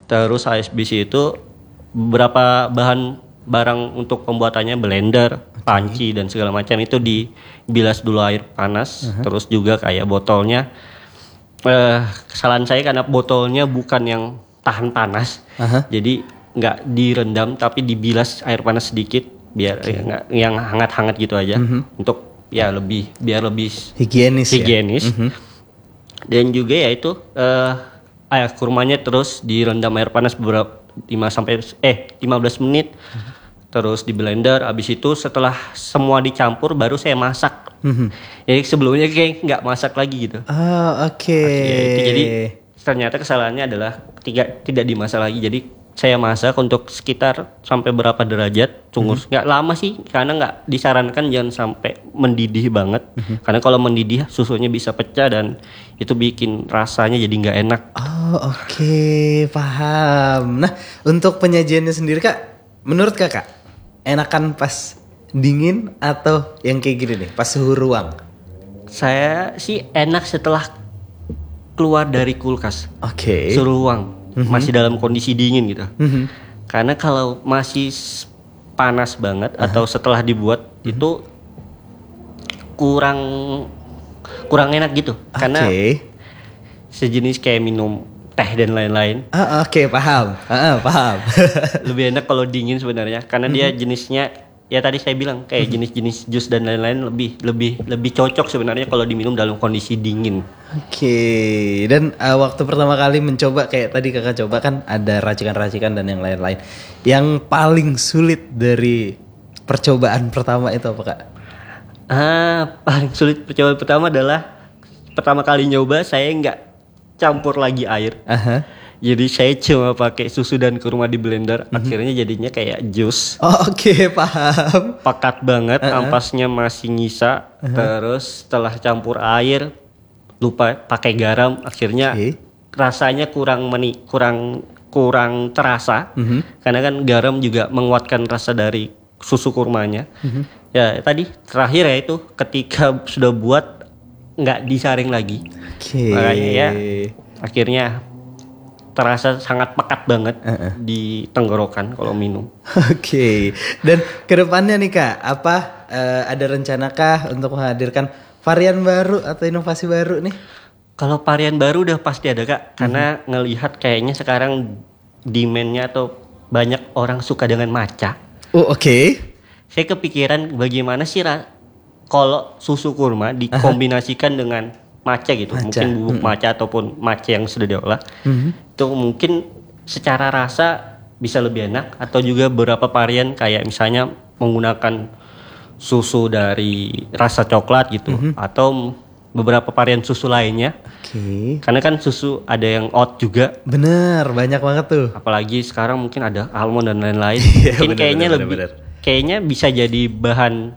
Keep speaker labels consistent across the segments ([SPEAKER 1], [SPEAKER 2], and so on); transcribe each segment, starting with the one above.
[SPEAKER 1] Terus habis itu beberapa barang untuk pembuatannya blender, panci dan segala macam itu dibilas dulu air panas. Terus juga kayak botolnya, kesalahan saya karena botolnya bukan yang tahan panas, jadi nggak direndam tapi dibilas air panas sedikit biar yang hangat-hangat gitu aja, untuk ya biar lebih higienis. Dan juga ya itu kurmanya terus direndam air panas beberapa 15 menit. Terus di blender. Abis itu setelah semua dicampur baru saya masak. Jadi sebelumnya kayak nggak masak lagi gitu.
[SPEAKER 2] Oke.
[SPEAKER 1] Jadi ternyata kesalahannya adalah tidak dimasak lagi. Jadi saya masak untuk sekitar sampai berapa derajat, tunggu nggak lama sih, karena nggak disarankan jangan sampai mendidih banget, karena kalau mendidih susunya bisa pecah dan itu bikin rasanya jadi nggak enak.
[SPEAKER 2] Oke, paham. Nah, untuk penyajiannya sendiri Kak, menurut Kakak enakan pas dingin atau yang kayak gini nih, pas suhu ruang?
[SPEAKER 1] Saya sih enak setelah keluar dari kulkas.
[SPEAKER 2] Oke.
[SPEAKER 1] Suhu ruang. Masih dalam kondisi dingin gitu. Karena kalau masih panas banget atau setelah dibuat itu kurang enak gitu. Karena sejenis kayak minum teh dan lain-lain.
[SPEAKER 2] Oke, paham. Paham.
[SPEAKER 1] Lebih enak kalau dingin sebenarnya, karena dia jenisnya ya tadi saya bilang kayak jenis-jenis jus dan lain-lain lebih cocok sebenarnya kalau diminum dalam kondisi dingin.
[SPEAKER 2] Oke. Dan waktu pertama kali mencoba kayak tadi Kakak coba kan ada racikan-racikan dan yang lain-lain. Yang paling sulit dari percobaan pertama itu apa Kak?
[SPEAKER 1] Paling sulit percobaan pertama adalah pertama kali nyoba saya nggak campur lagi air. Jadi saya cuma pakai susu dan kurma di blender. Akhirnya jadinya kayak jus.
[SPEAKER 2] Oke, paham.
[SPEAKER 1] Pekat banget, ampasnya masih nyisa. Terus setelah campur air, lupa pakai garam. Akhirnya rasanya kurang terasa. Karena kan garam juga menguatkan rasa dari susu kurmanya. Ya tadi terakhir ya itu ketika sudah buat nggak disaring lagi. Makanya ya akhirnya terasa sangat pekat banget di tenggorokan kalau minum.
[SPEAKER 2] Oke. Dan kedepannya nih Kak, ada rencanakah untuk menghadirkan varian baru atau inovasi baru nih?
[SPEAKER 1] Kalau varian baru udah pasti ada Kak, karena ngelihat kayaknya sekarang demand-nya atau banyak orang suka dengan matcha.
[SPEAKER 2] Oke.
[SPEAKER 1] Saya kepikiran bagaimana sih kalau susu kurma dikombinasikan dengan matcha gitu, mungkin bubuk matcha ataupun matcha yang sudah diolah. Itu mungkin secara rasa bisa lebih enak, atau juga beberapa varian kayak misalnya menggunakan susu dari rasa coklat gitu, atau beberapa varian susu lainnya. Karena kan susu ada yang oat juga.
[SPEAKER 2] Bener, banyak banget tuh.
[SPEAKER 1] Apalagi sekarang mungkin ada almond dan lain-lain. Mungkin kayaknya bisa jadi bahan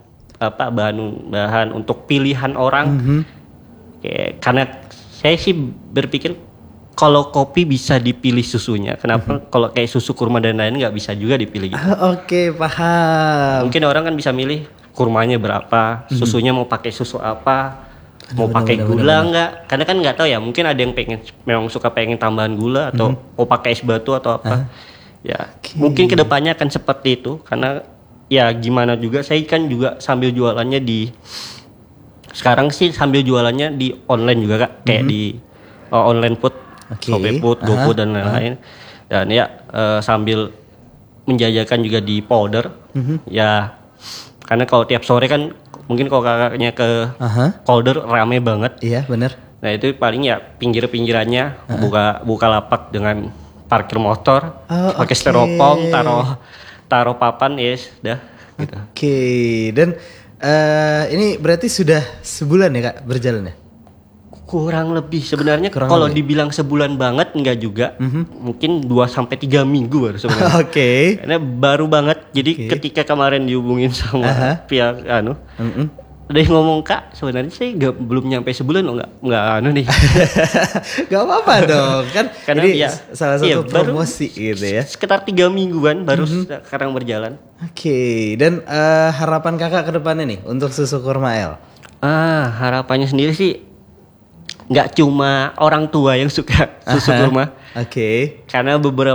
[SPEAKER 1] untuk pilihan orang. Karena saya sih berpikir kalau kopi bisa dipilih susunya, kenapa kalau kayak susu kurma dan lain nggak bisa juga dipilih gitu?
[SPEAKER 2] Oke, paham.
[SPEAKER 1] Mungkin orang kan bisa milih kurmanya berapa, susunya mau pakai susu apa, mau pakai gula nggak? Karena kan nggak tahu ya, mungkin ada yang memang suka pengen tambahan gula atau mau pakai es batu atau apa. Mungkin kedepannya akan seperti itu, karena ya gimana juga saya kan juga sambil jualannya sekarang sih sambil jualannya di online juga Kak, kayak di online food, Shopee Food, GoFood dan lain-lain. Dan ya sambil menjajakan juga di Polder. Ya karena kalau tiap sore kan mungkin kalau kakaknya ke Polder rame banget.
[SPEAKER 2] Iya, benar.
[SPEAKER 1] Nah, itu paling ya pinggir-pinggirannya buka lapak dengan parkir motor, pakai styrofoam, taruh papan dah gitu.
[SPEAKER 2] Oke. Dan ini berarti sudah sebulan ya Kak berjalan ya?
[SPEAKER 1] Kurang lebih sebenarnya, kalau dibilang sebulan banget enggak juga. Mungkin 2-3 minggu baru sebenarnya. Karena baru banget. Jadi ketika kemarin dihubungin sama pihak ada yang ngomong, Kak sebenarnya saya belum nyampe sebulan loh, nggak nih.
[SPEAKER 2] Gak apa-apa dong kan,
[SPEAKER 1] karena
[SPEAKER 2] ini salah satu promosi gitu ya.
[SPEAKER 1] Sekitar 3 mingguan baru sekarang berjalan.
[SPEAKER 2] Dan harapan kakak ke depannya nih untuk susu kurma El?
[SPEAKER 1] Harapannya sendiri sih nggak cuma orang tua yang suka susu kurma. Karena beberapa